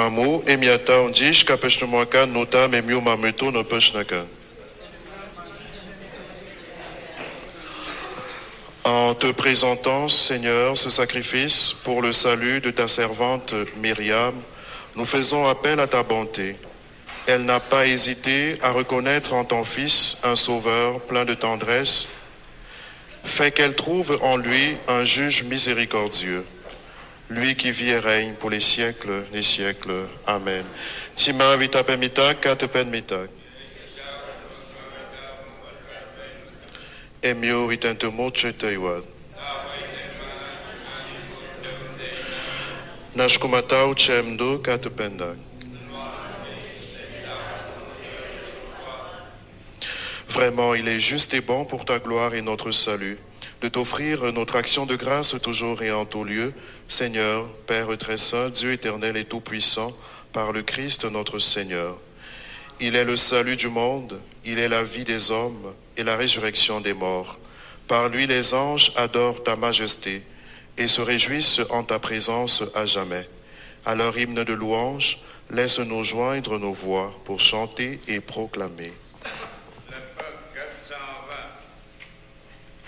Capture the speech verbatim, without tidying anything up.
Mamu, emiata ondish, kapeshnumoaka, nota, memiu mamuto, no peshnaka. En te présentant, Seigneur, ce sacrifice pour le salut de ta servante Myriam, nous faisons appel à ta bonté. Elle n'a pas hésité à reconnaître en ton Fils un sauveur plein de tendresse. Fais qu'elle trouve en lui un juge miséricordieux, lui qui vit et règne pour les siècles des siècles. Amen. Tima vitapemita katepenmita. Emio vitentemo cheteiwad. Nashkumatau chemdo katependak. Vraiment, il est juste et bon pour ta gloire et notre salut, de t'offrir notre action de grâce toujours et en tout lieu, Seigneur, Père très saint, Dieu éternel et tout-puissant, par le Christ notre Seigneur. Il est le salut du monde, il est la vie des hommes et la résurrection des morts. Par lui les anges adorent ta majesté et se réjouissent en ta présence à jamais. À leur hymne de louange, laisse-nous joindre nos voix pour chanter et proclamer.